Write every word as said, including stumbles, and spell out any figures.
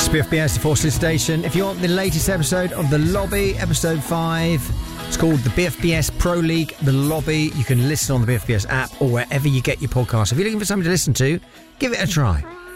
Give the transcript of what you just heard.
B F B S, the Force Station. If you want the latest episode of The Lobby, episode five, it's called the B F B S Pro League, The Lobby. You can listen on the B F B S app or wherever you get your podcasts. If you're looking for something to listen to, give it a try.